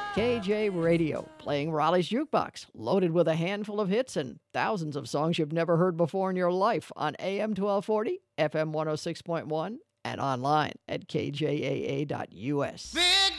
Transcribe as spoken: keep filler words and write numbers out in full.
K J Radio, playing Raleigh's Jukebox, loaded with a handful of hits and thousands of songs you've never heard before in your life on A M twelve forty, F M one oh six point one, and online at K J A A dot U S. Big